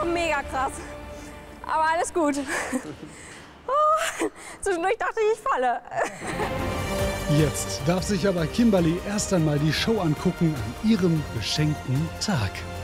mega krass. Aber alles gut. Zwischendurch dachte ich, ich falle. Jetzt darf sich aber Kimberly erst einmal die Show angucken an ihrem beschenkten Tag.